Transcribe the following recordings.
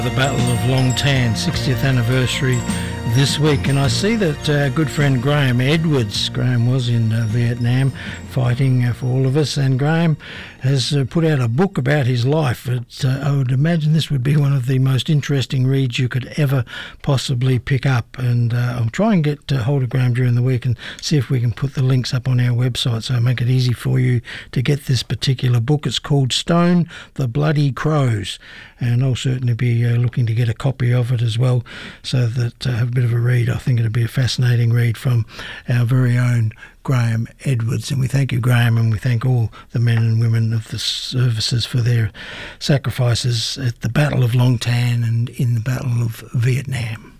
The Battle of Long Tan, 60th anniversary this week, and I see that our good friend Graham Edwards, Graham was in Vietnam fighting for all of us, and Graham has put out a book about his life. I would imagine this would be one of the most interesting reads you could ever possibly pick up, and I'll try and get hold of Graham during the week and see if we can put the links up on our website so make it easy for you to get this particular book. It's called Stone the Bloody Crows, and I'll certainly be looking to get a copy of it as well, so that have a bit of a read. I think it'll be a fascinating read from our very own Graham Edwards, and we thank you, Graham, and we thank all the men and women of the services for their sacrifices at the Battle of Long Tan and in the Battle of Vietnam.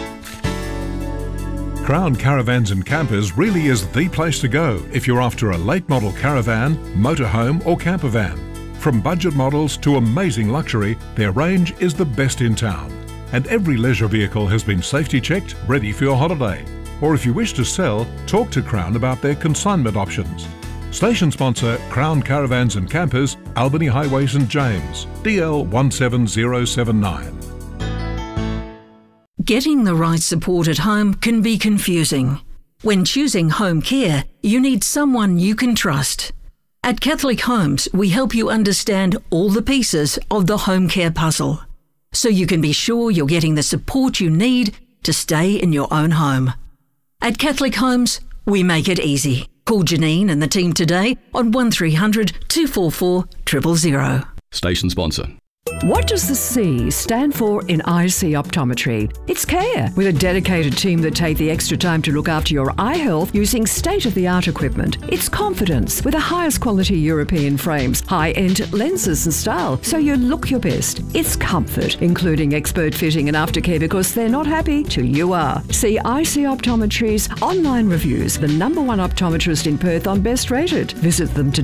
Crown Caravans and Campers really is the place to go if you're after a late model caravan, motorhome or camper van. From budget models to amazing luxury, their range is the best in town. And every leisure vehicle has been safety checked, ready for your holiday. Or if you wish to sell, talk to Crown about their consignment options. Station sponsor Crown Caravans and Campers, Albany Highway, St James, DL 17079. Getting the right support at home can be confusing. When choosing home care, you need someone you can trust. At Catholic Homes, we help you understand all the pieces of the home care puzzle, so you can be sure you're getting the support you need to stay in your own home. At Catholic Homes, we make it easy. Call Janine and the team today on 1300 244 000. Station sponsor. What does the C stand for in IC Optometry? It's care, with a dedicated team that take the extra time to look after your eye health using state-of-the-art equipment. It's confidence, with the highest quality European frames, high-end lenses and style, so you look your best. It's comfort, including expert fitting and aftercare, because they're not happy till you are. See IC Optometry's online reviews, the #1 optometrist in Perth on Best Rated. Visit them today.